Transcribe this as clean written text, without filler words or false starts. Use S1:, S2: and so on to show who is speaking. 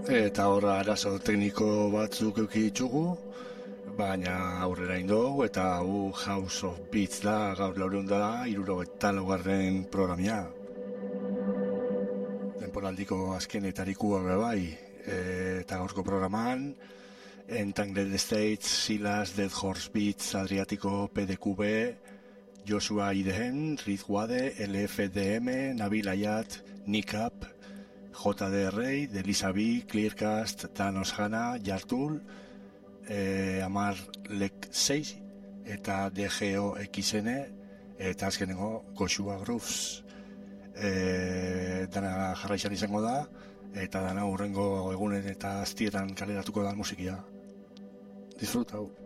S1: eta hor arazo tekniko batzuk eduki ditugu, baina aurrera indogu, eta hau House of Beats da, gaur 474. programia. Temporaldiko azkenetarikoa bai, eta gaurko programan, Entangled States, Silas, Dead Horse Beats, Adriático, PDQB, Joshua Idehen, Riz Wade, LFDM, Nabil Ayat, Nikap, JDR, Delisabi, Clearcast, Thanos Hanna, Jartul, Amar Lek 6 eta DGO XN eta azkenengo Goshua Grooves. Dana jarraizan izango da eta dana hurrengo egunen eta aztietan kaleratuko da musikia. Disfrutau!